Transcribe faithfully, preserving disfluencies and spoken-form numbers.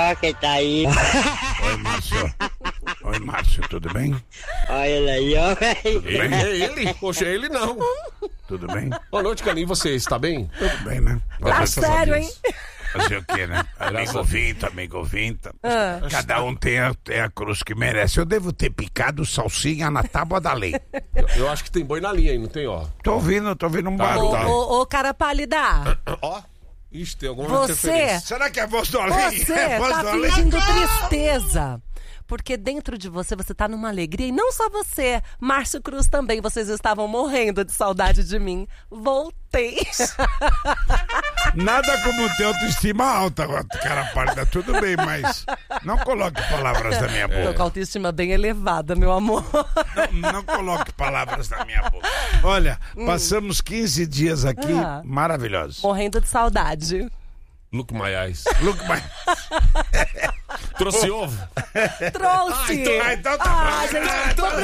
Laió que tá aí. Oi, Márcio. Oi, Márcio, tudo bem? Olha, Laió, velho. Ele? É ele? Poxa, ele não. Tudo bem? Boa noite, Caninho. Você está bem? Tudo bem, né? Tá Graças a sério, Deus. hein? Fazer o quê, né? Amigo vinta, amigo vinta. Cada um tem a, tem a cruz que merece. Eu devo ter picado salsinha na tábua da lei. Eu, eu acho que tem boi na linha aí, não tem, ó? Tô ouvindo, tô ouvindo um Ô, barulho. ô, ô, cara pálida, Ó. Ixi, tem alguma Você- interferência. Será que é a voz do Além? você É a voz tá do Além? fingindo tristeza. Porque dentro de você, você tá numa alegria. E não só você, Márcio Cruz também. Vocês estavam morrendo de saudade de mim. Voltei. Nada como ter autoestima alta, cara pálida. Tudo bem, mas não coloque palavras na minha Tô boca. com a autoestima bem elevada, meu amor. Não, não coloque palavras na minha boca. Olha, passamos quinze dias aqui Ah. maravilhosos. Morrendo de saudade. Look my eyes. Look, mas... Trouxe ovo? Trouxe! Ah, então tá Ah, bom. gente, Ah, então não,